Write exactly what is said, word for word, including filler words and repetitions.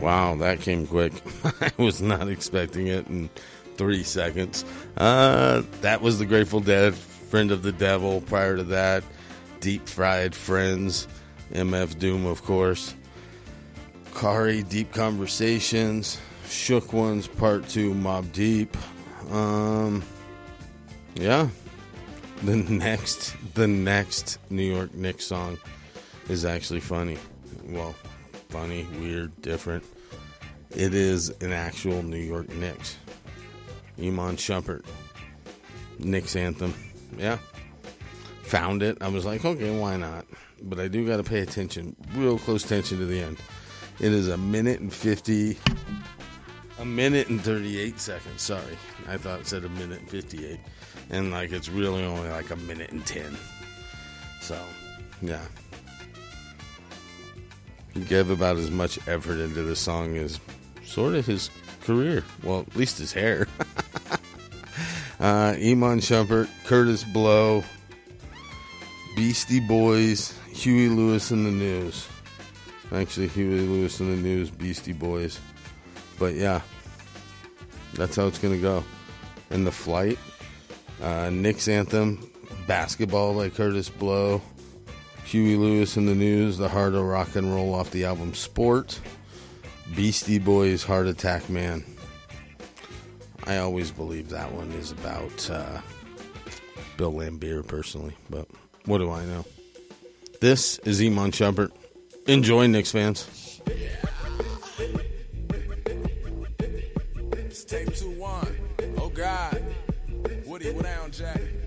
Wow, that came quick. I was not expecting it in three seconds. Uh, that was the Grateful Dead, Friend of the Devil. Prior to that, Deep Fried Friends, M F Doom, of course. Kari, Deep Conversations, Shook Ones, Part two, Mobb Deep. Um, yeah. The next, the next New York Knicks song is actually funny. Well, funny, weird, different. It is an actual New York Knicks. Iman Shumpert, Knicks anthem. Yeah. Found it. I was like, okay, why not? But I do got to pay attention, real close attention to the end. It is a minute and fifty, a minute and thirty-eight seconds. Sorry. I thought it said a minute and fifty-eight. And like it's really only like a minute and ten. So, yeah. He gave about as much effort into the song as sort of his career. Well, at least his hair. uh, Iman Shumpert, Curtis Blow, Beastie Boys, Huey Lewis and the News. Actually, Huey Lewis and the News, Beastie Boys. But yeah, that's how it's going to go. And The Flight, uh, Knicks anthem, Basketball by Curtis Blow, Huey Lewis and the News, The Heart of Rock and Roll off the album Sport, Beastie Boys, Heart Attack Man. I always believe that one is about uh, Bill Laimbeer personally, but what do I know? This is Iman Shumpert. Enjoy, Knicks fans. It's tape two one. Oh God. Woody, what down, Jack?